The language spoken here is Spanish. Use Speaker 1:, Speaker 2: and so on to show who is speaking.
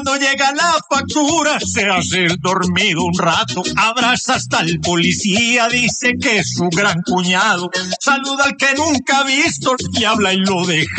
Speaker 1: Cuando llega la factura, se hace el dormido un rato, abraza hasta el policía, dice que es su gran cuñado, saluda al que nunca ha visto y habla y lo deja